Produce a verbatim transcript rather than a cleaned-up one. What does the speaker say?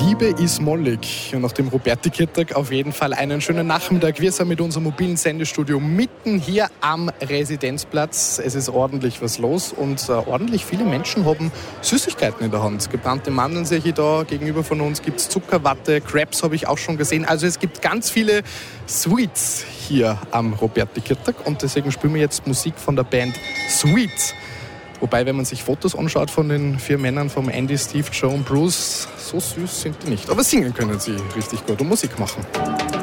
Liebe ist mollig. Und nach dem Roberti-Kirtag auf jeden Fall einen schönen Nachmittag. Wir sind mit unserem mobilen Sendestudio mitten hier am Residenzplatz. Es ist ordentlich was los und äh, ordentlich viele Menschen haben Süßigkeiten in der Hand. Gebrannte Mandeln sehe ich da gegenüber von uns, gibt es Zuckerwatte, Crepes habe ich auch schon gesehen. Also es gibt ganz viele Sweets hier am Roberti-Kirtag und deswegen spielen wir jetzt Musik von der Band Sweets. Wobei, wenn man sich Fotos anschaut von den vier Männern, vom Andy, Steve, Joe und Bruce, so süß sind die nicht. Aber singen können sie richtig gut und Musik machen.